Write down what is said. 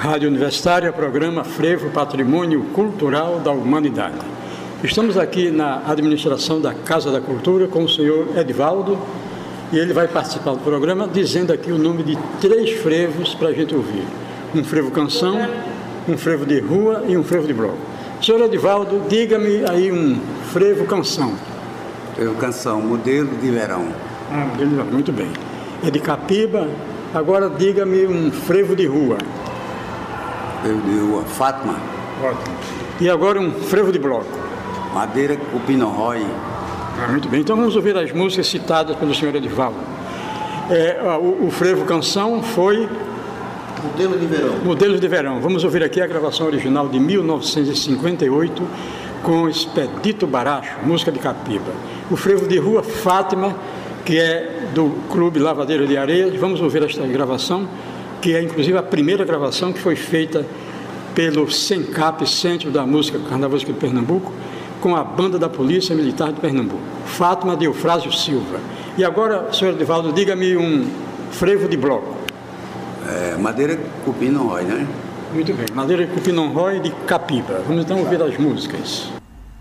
Rádio Universitária, programa Frevo, Patrimônio Cultural da Humanidade. Estamos aqui na administração da Casa da Cultura com o senhor Edivaldo e ele vai participar do programa dizendo aqui o nome de 3 frevos para a gente ouvir. Um frevo canção, um frevo de rua e um frevo de bloco. Senhor Edivaldo, diga-me aí um frevo canção. Frevo canção, modelo de verão. Modelo de verão, muito bem. É de Capiba. Agora diga-me um frevo de rua. Frevo de rua, Fátima. Ótimo. E agora um frevo de bloco. Madeira Cupino-Roy. Muito bem, então vamos ouvir as músicas citadas pelo senhor Edivaldo. O frevo canção foi... Modelo de verão. Modelos de verão. Vamos ouvir aqui a gravação original de 1958 com Expedito Baracho, música de Capiba. O frevo de rua, Fátima, que é do Clube Lavadeira de Areias. Vamos ouvir esta gravação, que é inclusive a primeira gravação que foi feita pelo SENCAP, Centro da Música Carnavalesca de Pernambuco, com a Banda da Polícia Militar de Pernambuco. Fátima de Eufrásio Silva. E agora, senhor Edivaldo, diga-me um frevo de bloco. Madeira Cupino-Roy, né? Muito bem, Madeira Cupino-Roy de Capiba. Vamos então ouvir as músicas.